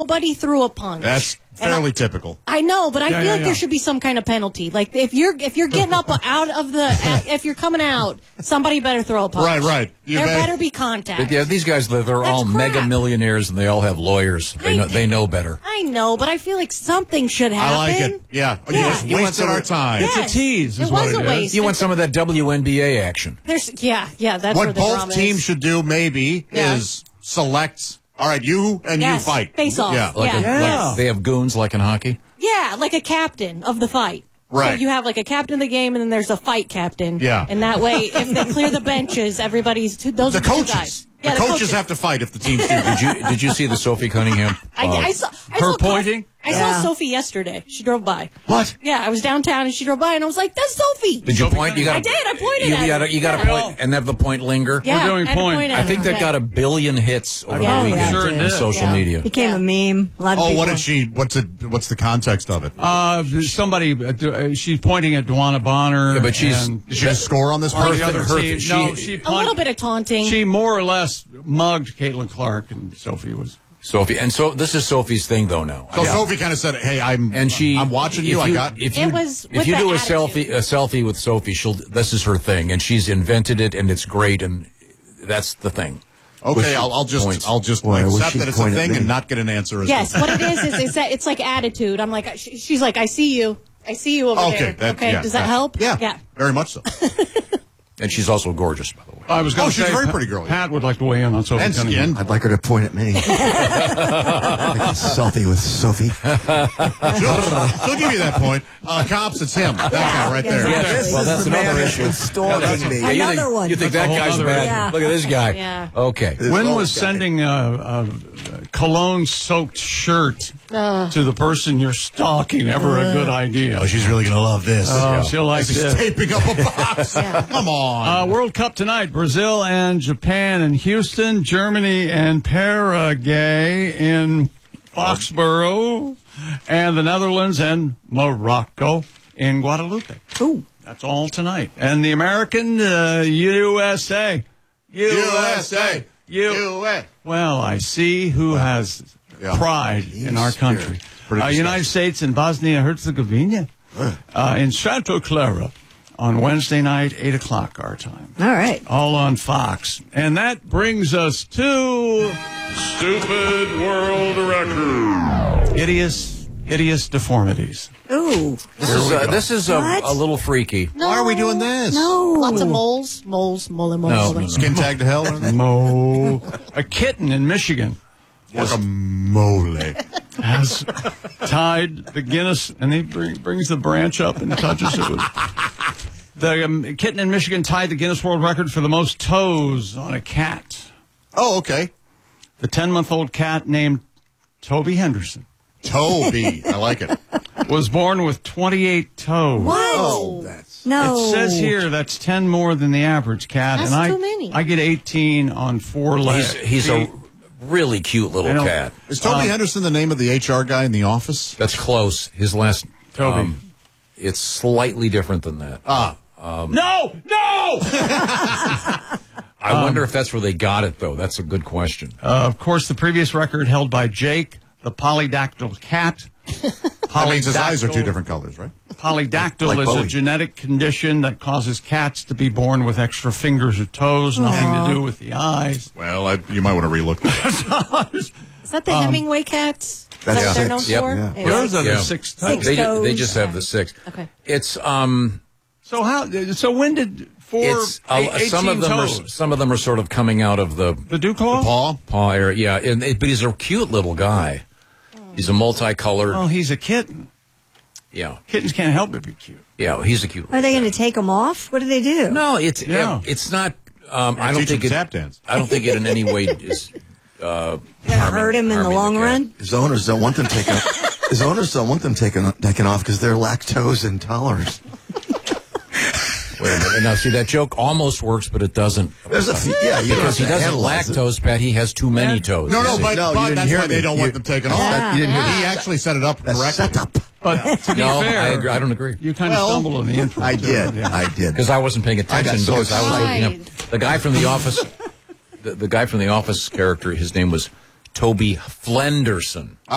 nobody threw a punch. That's fairly typical. I know, but I feel like there should be some kind of penalty. Like if you're getting up out of if you're coming out, somebody better throw a punch. Right. There better be contact. But yeah, these guys, they're all mega millionaires, and they all have lawyers. They know better. I know, but I feel like something should happen. I like it. Yeah. You just wasted our time. Yes. It's a tease. It was a waste. You want some of that WNBA action. That's what where the both drama teams is. should do maybe is select. All right, you and you fight. Face off. Yeah. Like they have goons like in hockey. Yeah, like a captain of the fight. Right. So you have like a captain of the game, and then there's a fight captain. Yeah. And that way, if they clear the benches, everybody's those The are the two coaches. guys. The Yeah, coaches have to fight if the teams do. Did you see the Sophie Cunningham? I saw pointing? I saw Sophie yesterday. She drove by. What? Yeah, I was downtown and she drove by and I was like, "That's Sophie." Did you point? I did. I pointed at her. You got to point and have the point linger. Yeah, We're doing I had to point. at I think her. that got 1 billion hits over the weekend Sure it on did. social media. Became a meme. A lot of people. What did she? What's the context of it? Somebody, she's pointing at Dwana Bonner. Yeah, but she's- and Did she score on this the person? other team. No, A little bit of taunting. She more or less mugged Caitlin Clark, and Sophie was. Sophie, and so this is Sophie's thing though now. So Sophie kind of said, "Hey, I'm watching you. If you with do the a attitude. selfie with Sophie, this is her thing, and she's invented it, and it's great, and that's the thing. Okay, I'll just Boy, I wish accept she'd that it's a point at thing me. and not get an answer. Yes, what it is it's like attitude. I'm like, she's like, I see you over there. Okay, does that help? Yeah, very much so. And she's also gorgeous, by the way. I was going to she's say, a very pretty girl. Pat would like to weigh in on Sophie And Cunningham. skin. I'd like her to point at me. Like a selfie with Sophie. She'll give you that point. Cops, it's him. That guy right there. Yeah. This Well, is that's the another man that's issue. been stalking me. you Another think, one. You think That's that a whole guy's other bad? issue. Look at this guy. Yeah. Okay. When was sending a cologne-soaked shirt to the person you're stalking ever a good idea? Oh, she's really going to love this. She'll like She's this. taping up a box. Come on. World Cup tonight, Brazil and Japan in Houston, Germany and Paraguay in Foxborough, and the Netherlands and Morocco in Guadalupe. Ooh. That's all tonight. And the American USA. USA. Well, I see who has pride in our country. United States and Bosnia Herzegovina in Santa Clara on Wednesday night, 8 o'clock our time. All right. All on Fox. And that brings us to Stupid World Record. Hideous deformities. Ooh. This is What? a little freaky. Why are we doing this? No. Lots of moles. No. Skin tag to hell? A kitten in Michigan Guacamole. has tied the Guinness, and he brings the branch up and touches it with. The kitten in Michigan tied the Guinness World Record for the most toes on a cat. Oh, okay. The 10-month-old cat named Toby Henderson Toby. I like it. was born with 28 toes. What? Oh, No. It says here that's 10 more than the average cat. That's and too many. I get 18 on 4 legs. He's a really cute little cat. Is Toby Henderson the name of the HR guy in the office? That's close. His last Toby. It's slightly different than that. No! I wonder if that's where they got it, though. That's a good question. Of course, the previous record held by Jake, the polydactyl cat. That means his eyes are two different colors, right? Polydactyl Like is a Bowie. genetic condition that causes cats to be born with extra fingers or toes, nothing to do with the eyes. Well, you might want to relook that. Is that the Hemingway cats? Is that That's what they're known six. for? Yeah. Yeah. Those are the Yeah. 6 toes. Six. toes. They just have the 6. Okay. It's So when did some of them toes? some of them are sort of coming out of the The Duclaw? paw area. Yeah, but he's a cute little guy. He's a multicolored. Well, he's a kitten. Yeah, Kittens can't help but be cute. yeah, he's a cute. Are they going to take them off? What do they do? No, it's not. I don't Teach think him it. tap dance. I don't think it in any way is. Gonna hurt him in the long run? His owners don't want them taken. His owners don't want them taken off because they're lactose intolerant. Wait a minute. Now, see, that joke almost works, but it doesn't. There's a few, yeah, you Because he don't have to doesn't analyze it. lactose, Pat. He has too many toes. No, you see. but you didn't that's hear why they me. don't want them taken off. You didn't hear He actually set it up correctly. Set up. But to be No, fair, I agree. I don't agree. you kind of stumbled on the intro. I too. did. Yeah. I did. Because I wasn't paying attention. I got so because I was looking up. excited. The guy from The Office, the guy from The Office character, his name was Toby Flenderson.